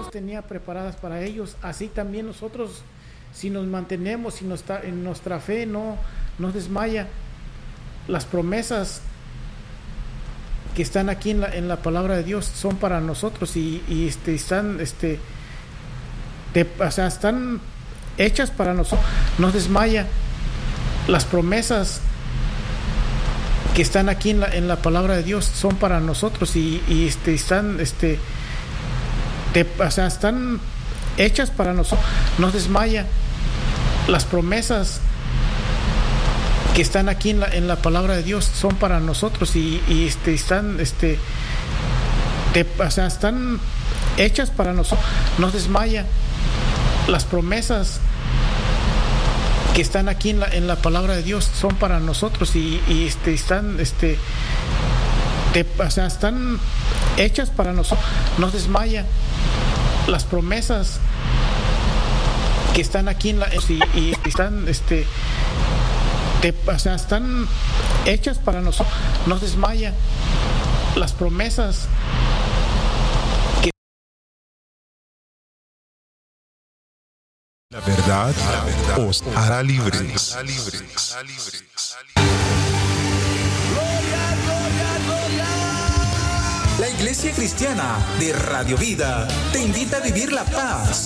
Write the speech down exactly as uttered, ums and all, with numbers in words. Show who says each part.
Speaker 1: Dios tenía preparadas para ellos, así también nosotros, si nos mantenemos, si nuestra, en nuestra fe no, no desmaya, las promesas que están aquí en la, en la palabra de Dios son para nosotros y, y este, están, este, de, o sea, están hechas para nosotros, no desmaya, las promesas que están aquí en la, en la palabra de Dios son para nosotros y, y este, están, este, de, o sea, están hechas para nosotros, no desmaya, las promesas que están aquí en la, en la palabra de Dios son para nosotros y, y este, están, este, de, o sea, están hechas para nosotros, no desmaya, las promesas que están aquí en la, en la palabra de Dios son para nosotros y, y este, están, este, de, o sea, están hechas para nosotros, no desmaya, las promesas que están aquí en la, y, y están, este, de, o sea, están hechas para nosotros, no desmaya, las promesas que...
Speaker 2: La verdad, la verdad os hará libres.
Speaker 3: La Iglesia Cristiana de Radio Vida te invita a vivir la paz,